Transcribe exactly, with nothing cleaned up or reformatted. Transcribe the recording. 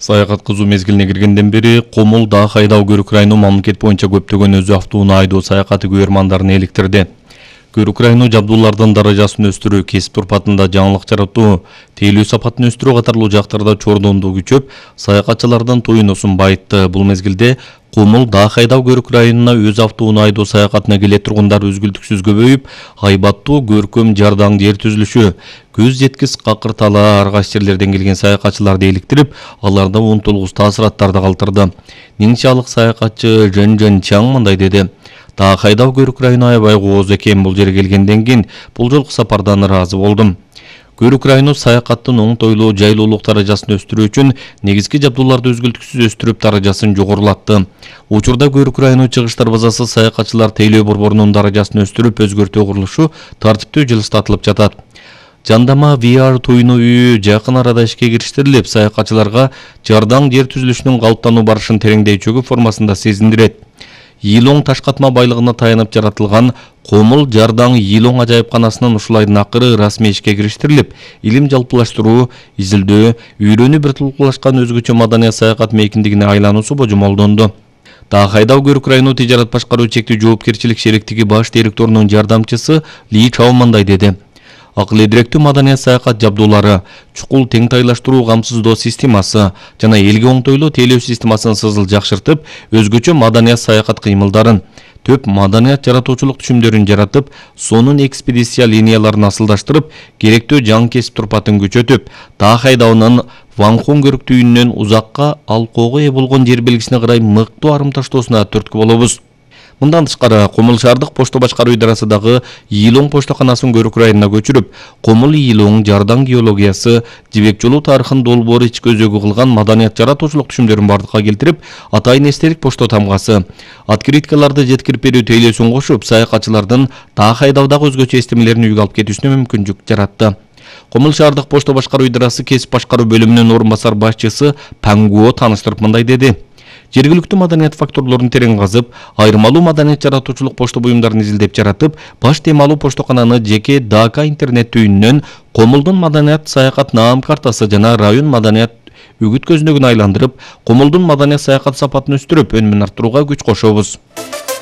Саякат кызуу мезгилине киргенден бери Комул да хайдоо көрүк району мамлекет боюнча көптөгөн өзү автоунаа айдоо саякаты көрөрмандарын эликтирди. Көрүк району жабдуулардын даражасын өстүрүү, кесип турпатында жаңылык жаратуу, тейлөө сапатын өстүрүү катарлуу жактарда чордондуу күчөп, саякатчылардын тоюнусун байытты. Бул мезгилде Комул да хайдоо көрүк районуна өз автоунаа айдоо саякатына келе тургундар үзгүлтүксүз көбөйүп, айбаттуу көркөм жардаң жер түзүлүшү, көз жеткис какыртала ар кайсы жерлерден келген саякатчыларды эликтирип, аларда унутулгус таасираттарды калтырды. Нинчалык саякатчы Жөн Жөн Чаң мындай деди: Да хайдоо көрүк району аябай кооз экен, бул жерге келгенден кийин бул жолку сапардан ыраазы болдум. Көрүк району саякаттын оңтойлуу, жайлуулук даражасын өстүрүү үчүн негизги жабдууларды үзгүлтүксүз өстүрүп даражасын жогорулатты. Учурда Көрүк району чыгыш дарбазасы саякатчылар тейлөө борборунун даражасын өстүрүп өзгөртүү курулушу тартиптүү жылыстатылып жатат. Жандама ви ар туюну үйү жакын арада ишке кириштирилип, саякатчыларга жардаң жер түзүлүшүнүн калыптануу барышын тереңдей чөгүп формасында сезиндирет. Йилоң ташкатма байлыгына таянып жаратылган Комул жардаң Йилоң ажайыпканасынын ушул айдын акыры расмий ишке кириштирилип, илим жалпылаштыруу, изилдөө, үйрөнүү бир тулкулашкан өзгөчө маданият саякат мейкиндигине айлануусу божомолдонду. Да хайдоо көрүк району тижарат башкаруу чектүү жоопкерчилик шериктиги баш директорунун жардамчысы Ли Чао мындай деди: Акыл эдиректүү маданият саякат жабдуулары, чукул теңтайлаштыруу камсыздоо системасы жана элге оңтойлуу тейлөө системасын сызыл жакшыртып, өзгөчө маданият саякат кыймылдарын, төп маданият жаратуучулук түшүмдөрүн жаратып, сонун экспедиция линияларын асылдаштырып, керектүү жаңы кесип турпатын күчөтүп, да хайдоонун Ванхон көрүк түйүнүнөн узакка алкоого ээ болгон жер белгисине карай мыктуу арымташтоосуна түрткү болобуз. Мындан тышкары, Комул шаардык пошто башкаруу идарасындагы Йилоң поштоканасын көрүк районуна көчүрүп, Комул Йилоң жардаң геологиясы, жибек жолу тарыхын долбоор ички өзөгү кылган маданият жаратуучулук түшүмдөрүн бардыкка келтирип, атайын эстелик пошто тамгасы, открыткаларды жеткирип берүү тейлөөсүн кошуп, саякатчылардын да хайдоодагы өзгөчө эстемелерин үйгө алып кетүүсүнө мүмкүнчүлүк жаратты. Комул шаардык пошто башкаруу идарасы кесип башкаруу бөлүмүнүн орун басар башчысы Пангуо тааныштырып мындай деди: Жергиликтүү маданият факторлорун терең казып, айырмалуу маданият жаратуучулук пошто буюмдарын изилдеп жаратып, баш темалуу поштокананы жеке ДК интернет түйүнүнөн Комулдун маданият саякат наам картасы жана район маданият үгүт көзүнөгүн айландырып, Комулдун маданият саякат сапатын өстүрүп, өнүмүн арттырууга күч кошобуз.